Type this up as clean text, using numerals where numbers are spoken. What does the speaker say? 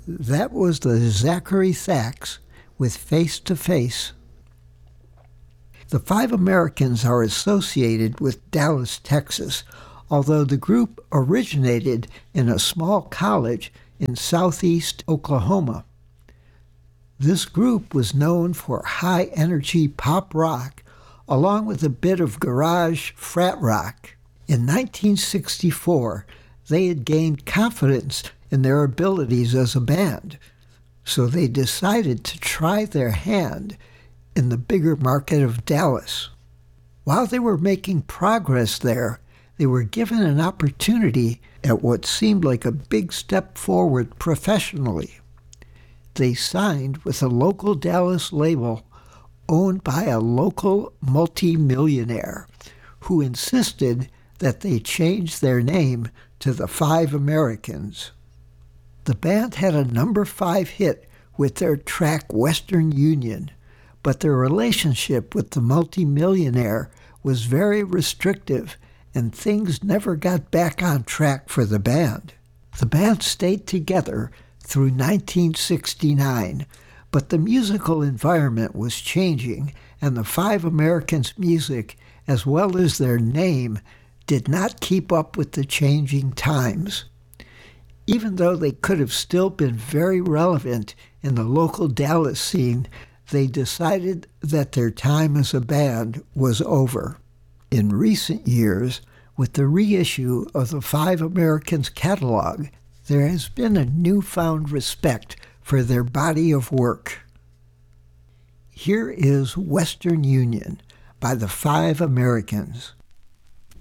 That was the Zachary Sachs with Face to Face. The Five Americans are associated with Dallas, Texas, although the group originated in a small college in southeast Oklahoma. This group was known for high-energy pop rock, along with a bit of garage frat rock. In 1964, they had gained confidence in their abilities as a band, so they decided to try their hand in the bigger market of Dallas. While they were making progress there, they were given an opportunity at what seemed like a big step forward professionally. They signed with a local Dallas label owned by a local multi-millionaire who insisted that they change their name to the Five Americans. The band had a number 5 hit with their track Western Union, but their relationship with the multi-millionaire was very restrictive and things never got back on track for the band. The band stayed together through 1969, but the musical environment was changing and the Five Americans' music, as well as their name, did not keep up with the changing times. Even though they could have still been very relevant in the local Dallas scene, they decided that their time as a band was over. In recent years, with the reissue of the Five Americans catalog, there has been a newfound respect for their body of work. Here is Western Union by the Five Americans.